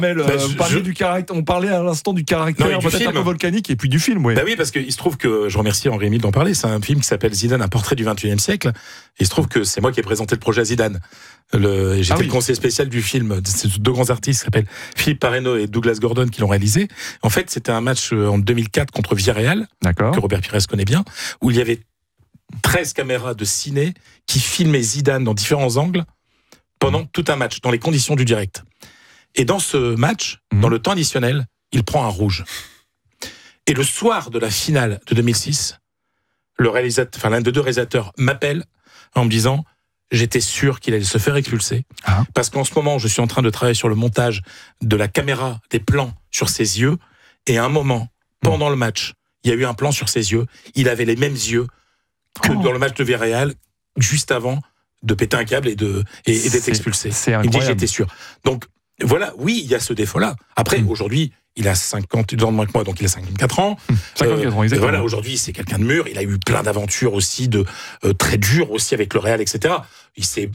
On parlait à l'instant du caractère peut-être un peu volcanique et puis du film. Oui. Bah oui, parce qu'il se trouve que, je remercie Henri-Émile d'en parler, c'est un film qui s'appelle Zidane, un portrait du XXIe siècle. Et il se trouve que c'est moi qui ai présenté le projet à Zidane. J'étais le conseiller spécial du film. C'est deux grands artistes qui s'appellent Philippe Parreno et Douglas Gordon qui l'ont réalisé. En fait, c'était un match en 2004 contre Villarreal, que Robert Pires connaît bien, où il y avait 13 caméras de ciné qui filmaient Zidane dans différents angles pendant tout un match, dans les conditions du direct. Et dans ce match, dans le temps additionnel, il prend un rouge. Et le soir de la finale de 2006, l'un des deux réalisateurs m'appelle en me disant « J'étais sûr qu'il allait se faire expulser. Parce qu'en ce moment, je suis en train de travailler sur le montage de la caméra, des plans sur ses yeux. Et à un moment, pendant le match, il y a eu un plan sur ses yeux. Il avait les mêmes yeux que dans le match de Villarreal, juste avant de péter un câble et d'être expulsé. C'est il me dit « J'étais sûr. » Donc, voilà, oui, il y a ce défaut-là. Après, aujourd'hui, il a 52 ans de moins que moi, donc il a 54 ans. 54 ans, exactement. Voilà, aujourd'hui, c'est quelqu'un de mûr. Il a eu plein d'aventures aussi, très dures aussi avec le Real, etc. Il sait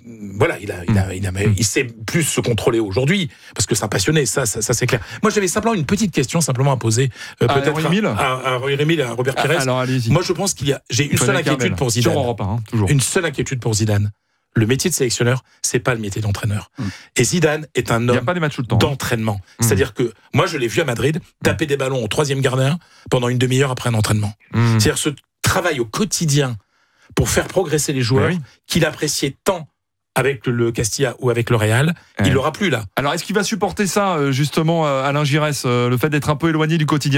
plus se contrôler aujourd'hui, parce que c'est un passionné, ça c'est clair. Moi, j'avais simplement une petite question à poser, peut-être à Henri-Émile et à Robert Pires. Alors, allez-y. Moi, je pense j'ai une seule inquiétude pour Zidane. Sur Europe 1, toujours. Une seule inquiétude pour Zidane. Le métier de sélectionneur, c'est pas le métier d'entraîneur. Et Zidane est un homme d'entraînement. C'est-à-dire que moi, je l'ai vu à Madrid taper des ballons au 3e gardien pendant une demi-heure après un entraînement. C'est-à-dire ce travail au quotidien pour faire progresser les joueurs qu'il appréciait tant avec le Castilla ou avec le Real, il l'aura plus là. Alors, est-ce qu'il va supporter ça, justement, Alain Giresse, le fait d'être un peu éloigné du quotidien ?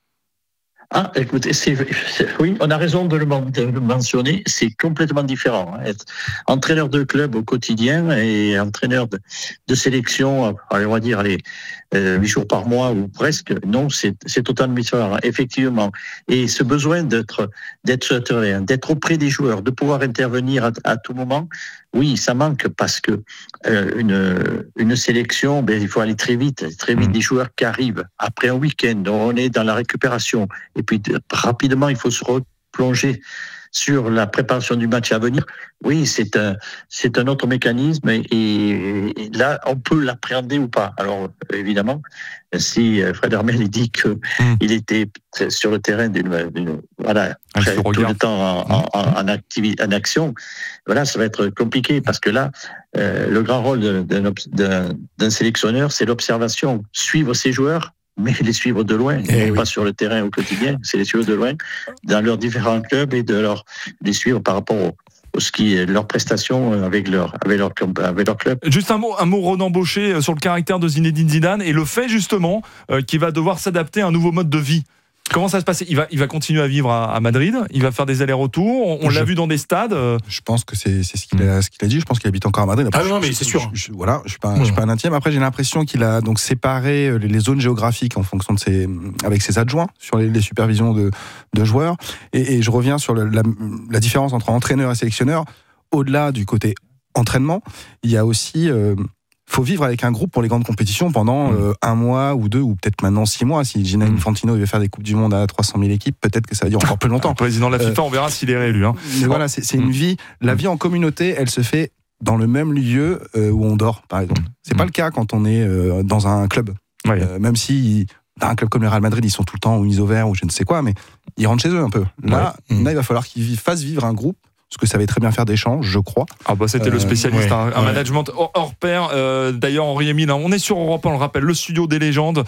Écoutez, oui, on a raison de le mentionner, c'est complètement différent. Être entraîneur de club au quotidien et entraîneur de sélection, on va dire, 8 jours par mois ou presque, non, c'est totalement différent, effectivement. Et ce besoin d'être sur le terrain, d'être auprès des joueurs, de pouvoir intervenir à tout moment, oui, ça manque parce que une sélection, il faut aller très vite des joueurs qui arrivent après un week-end, on est dans la récupération, et puis rapidement il faut se replonger sur la préparation du match à venir. Oui, c'est un autre mécanisme et là on peut l'appréhender ou pas. Alors évidemment, si Fred Hermel dit que il était sur le terrain tout le temps en action, voilà, ça va être compliqué parce que là, le grand rôle d'un sélectionneur, c'est l'observation, suivre ses joueurs, mais les suivre de loin, pas sur le terrain au quotidien, c'est les suivre de loin dans leurs différents clubs et les suivre par rapport au ski, leurs prestations avec leur club. Juste un mot Ronan Baucher sur le caractère de Zinedine Zidane et le fait justement qu'il va devoir s'adapter à un nouveau mode de vie. Comment ça se passe ? Il va continuer à vivre à Madrid, il va faire des allers-retours, on l'a vu dans des stades. Je pense que c'est ce qu'il a dit, je pense qu'il habite encore à Madrid. Après, non, mais c'est sûr. Je suis pas un intime. Après, j'ai l'impression qu'il a donc séparé les zones géographiques en fonction avec ses adjoints sur les supervisions de joueurs. Et je reviens sur la différence entre entraîneur et sélectionneur. Au-delà du côté entraînement, il y a aussi... faut vivre avec un groupe pour les grandes compétitions pendant un mois ou 2 ou peut-être maintenant 6 mois. Si Gianni Infantino veut faire des Coupes du Monde à 300 000 équipes, peut-être que ça va durer encore plus longtemps. Le président de la FIFA, on verra s'il est réélu. Mais voilà, c'est une vie. La vie en communauté, elle se fait dans le même lieu où on dort, par exemple. C'est pas le cas quand on est dans un club. Même si dans un club comme le Real Madrid, ils sont tout le temps ou mis au vert ou je ne sais quoi, mais ils rentrent chez eux un peu. Là, il va falloir qu'ils fassent vivre un groupe. Ce que ça avait très bien faire d'échanges, je crois. C'était le spécialiste, un management hors pair. D'ailleurs, Henri-Émile, on est sur Europe 1, on le rappelle, le studio des légendes,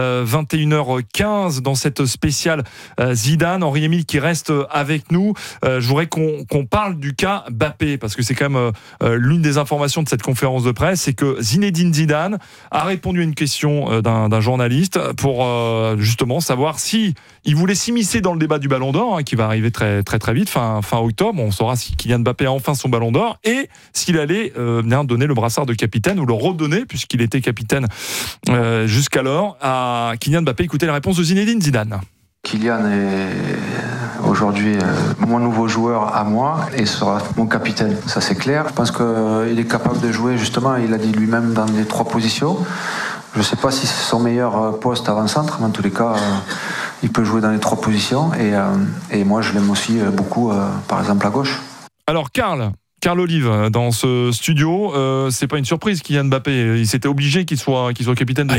21h15 dans cette spéciale Zidane. Henri-Émile qui reste avec nous. Je voudrais qu'on parle du cas Mbappé, parce que c'est quand même l'une des informations de cette conférence de presse, c'est que Zinedine Zidane a répondu à une question d'un journaliste pour justement savoir si il voulait s'immiscer dans le débat du Ballon d'Or, qui va arriver très très très vite, fin octobre. On saura si Kylian Mbappé a enfin son Ballon d'Or et s'il allait donner le brassard de capitaine ou le redonner, puisqu'il était capitaine jusqu'alors, à Kylian Mbappé. Écoutez la réponse de Zinedine Zidane. Kylian est aujourd'hui mon nouveau joueur à moi et sera mon capitaine, ça c'est clair. Je pense qu'il est capable de jouer, justement, il a dit lui-même, dans les 3 positions. Je ne sais pas si c'est son meilleur poste avant-centre, mais en tous les cas, il peut jouer dans les 3 positions. Et moi, je l'aime aussi beaucoup, par exemple, à gauche. Alors, Karl Olive, dans ce studio, c'est pas une surprise, Kylian Mbappé. Il s'était obligé qu'il soit capitaine de